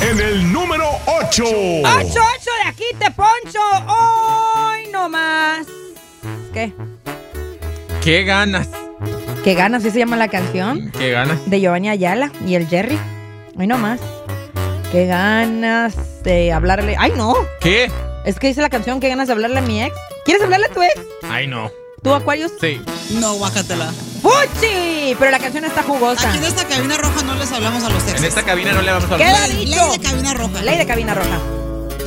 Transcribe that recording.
en el número 8. 8 de aquí te poncho. Hoy no más. ¿Qué? ¿Qué ganas? ¿Qué ganas? ¿Sí se llama la canción? ¿Qué ganas? De Giovanni Ayala y el Jerry. Hoy no más. ¿Qué ganas de hablarle? ¡Ay, no! ¿Qué? Es que dice la canción, ¿qué ganas de hablarle a mi ex? ¿Quieres hablarle a tu ex? Ay, no. ¿Tú, Aquarius? Sí. No, guácatela. ¡Fuchi! Pero la canción está jugosa. Aquí en esta cabina roja no les hablamos a los exes. En esta cabina no le vamos a Queda hablar. dicho. Ley de cabina roja. Ley de cabina roja.